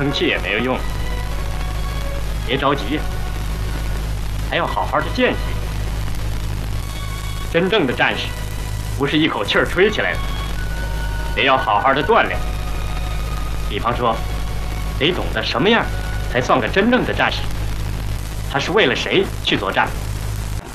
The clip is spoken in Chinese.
生气也没有用，别着急，还要好好的练习。真正的战士，不是一口气儿吹起来的，得要好好的锻炼。比方说，得懂得什么样才算个真正的战士，他是为了谁去作战。